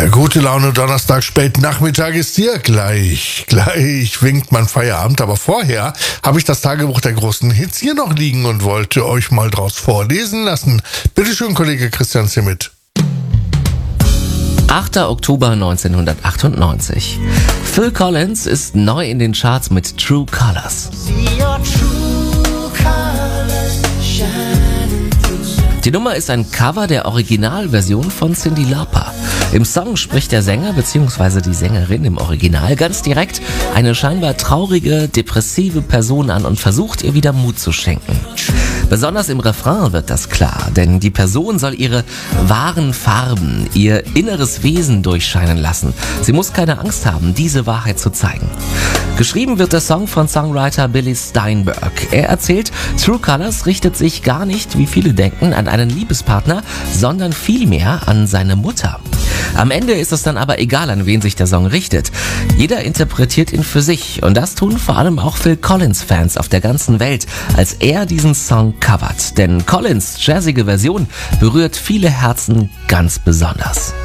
Gute Laune Donnerstag, Spätnachmittag ist hier. Gleich winkt mein Feierabend. Aber vorher habe ich das Tagebuch der großen Hits hier noch liegen und wollte euch mal draus vorlesen lassen. Bitte schön, Kollege Christian Zimmet. 8. Oktober 1998. Phil Collins ist neu in den Charts mit True Colors. Die Nummer ist ein Cover der Originalversion von Cyndi Lauper. Im Song spricht der Sänger bzw. die Sängerin im Original ganz direkt eine scheinbar traurige, depressive Person an und versucht ihr wieder Mut zu schenken. Besonders im Refrain wird das klar, denn die Person soll ihre wahren Farben, ihr inneres Wesen durchscheinen lassen. Sie muss keine Angst haben, diese Wahrheit zu zeigen. Geschrieben wird der Song von Songwriter Billy Steinberg. Er erzählt, True Colors richtet sich gar nicht, wie viele denken, an einen Liebespartner, sondern vielmehr an seine Mutter. Am Ende ist es dann aber egal, an wen sich der Song richtet. Jeder interpretiert ihn für sich und das tun vor allem auch Phil Collins-Fans auf der ganzen Welt, als er diesen Song covert. Denn Collins' jazzige Version berührt viele Herzen ganz besonders.